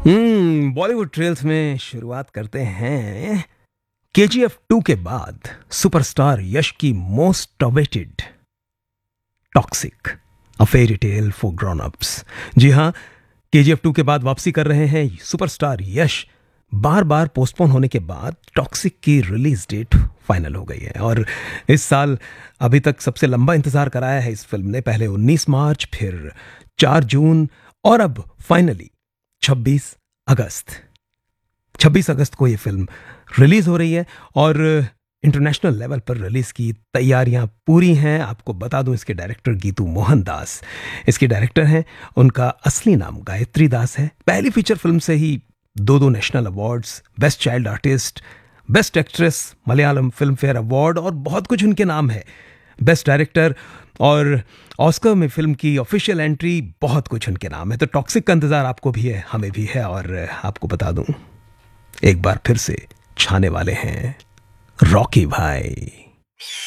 Bollywood trails में शुरुआत करते हैं केजीएफ 2 के बाद सुपरस्टार यश की most awaited toxic a fairy tale for grown ups. जी हाँ, केजीएफ 2 के बाद वापसी कर रहे हैं सुपरस्टार यश। बार बार पोस्टपोन होने के बाद टॉक्सिक की रिलीज डेट फाइनल हो गई है और इस साल अभी तक सबसे लंबा इंतजार कराया है इस फिल्म ने। पहले 19 मार्च, फिर 4 जून और अब फाइनली 26 अगस्त। 26 अगस्त को ये फिल्म रिलीज हो रही है और इंटरनेशनल लेवल पर रिलीज की तैयारियां पूरी हैं। आपको बता दूं, इसके डायरेक्टर गीतू मोहन दास इसके डायरेक्टर हैं। उनका असली नाम गायत्री दास है। पहली फीचर फिल्म से ही दो national awards, best child artist, best actress Malayalam film fair award और बहुत कुछ उनके नाम है। बेस्ट डायरेक्टर और ऑस्कर में फिल्म की ऑफिशियल एंट्री, बहुत कुछ उनके नाम है। तो टॉक्सिक का इंतजार आपको भी है, हमें भी है। और आपको बता दूं, एक बार फिर से छाने वाले हैं रॉकी भाई।